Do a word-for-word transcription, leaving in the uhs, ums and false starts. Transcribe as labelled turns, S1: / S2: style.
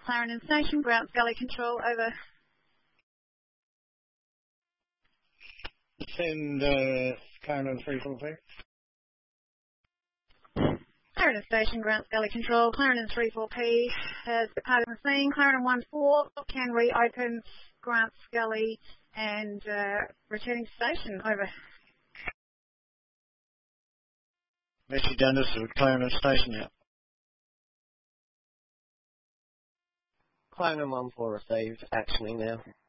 S1: Clarendon Station, Grants Gully Control, over.
S2: Send uh, Clarendon three four P.
S1: Clarendon Station, Grants Gully Control, Clarendon three four P has departed from the scene. Clarendon one four can reopen Grants Gully and uh, returning to station, over.
S2: Messi Dundas with Clarendon Station now.
S3: Clarendon one four received, actioning now.